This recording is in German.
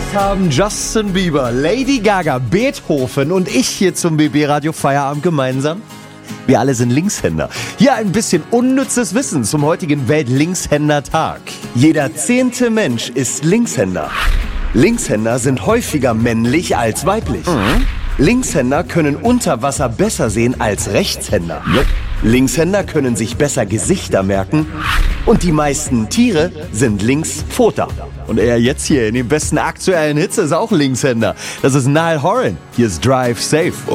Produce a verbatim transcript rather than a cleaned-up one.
haben Justin Bieber, Lady Gaga, Beethoven und ich hier zum B B Radio Feierabend gemeinsam? Wir alle sind Linkshänder. Hier ein bisschen unnützes Wissen zum heutigen Welt-Linkshänder-Tag. Jeder zehnte Mensch ist Linkshänder. Linkshänder sind häufiger männlich als weiblich. Mhm. Linkshänder können unter Wasser besser sehen als Rechtshänder. Yep. Linkshänder können sich besser Gesichter merken. Und die meisten Tiere sind Linkspfoter. Und er jetzt hier in den besten aktuellen Hits ist auch Linkshänder. Das ist Niall Horan. Hier ist Drive Safe.